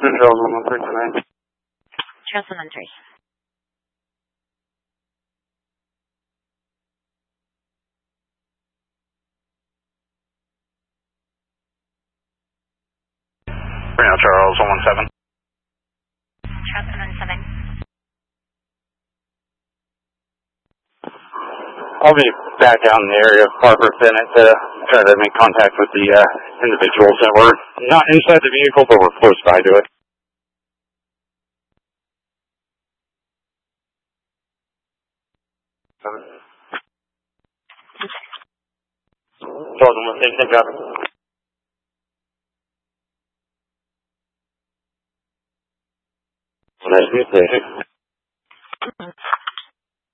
Charles 113 tonight. Charles 113. Reno Charles 117. Charles 117. I'll be back down in the area of Harper Bennett to try to make contact with the individuals that were not inside the vehicle, but were close by to it. Charles 116, copy. Nice to meet you.